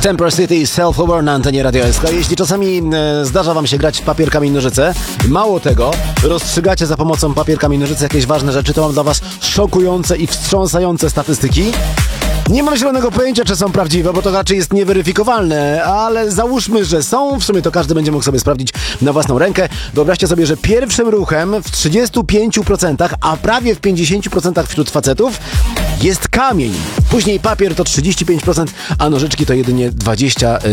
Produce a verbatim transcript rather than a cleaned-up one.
Temper City Self-Aware na antenie Radio S K. Jeśli czasami e, zdarza wam się grać w papier, kamień, nożyce, mało tego, rozstrzygacie za pomocą papier, kamień, nożyce jakieś ważne rzeczy, to mam dla was szokujące i wstrząsające statystyki. Nie mam zielonego pojęcia, czy są prawdziwe, bo to raczej jest nieweryfikowalne, ale załóżmy, że są. W sumie to każdy będzie mógł sobie sprawdzić na własną rękę. Wyobraźcie sobie, że pierwszym ruchem w trzydziestu pięciu procentach, a prawie w pięćdziesięciu procentach wśród facetów jest kamień. Później papier to trzydzieści pięć procent, a nożyczki to jedynie dwadzieścia